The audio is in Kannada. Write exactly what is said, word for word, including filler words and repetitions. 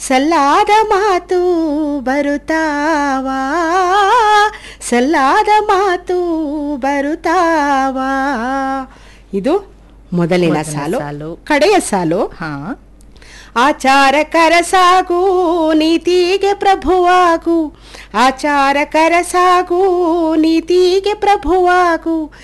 ಸಲ್ಲಾದ ಮಾತು ಬರುತ್ತಾವಾ, ಸಲ್ಲಾದ ಮಾತು ಬರುತ್ತಾವಾ. ಇದು ಮೊದಲಿನ ಮೊದಲ ಸಾಲು. ಸಾಲು. ಕಡೆಯ ಸಾಲು, ಹಾ ಆಚಾರಕರ ಸಾಗು ನೀತಿಗೆ ಪ್ರಭುವಾಗು, ಆಚಾರಕರ ಸಾಗು ನೀತಿಗೆ ಪ್ರಭುವಾಗು,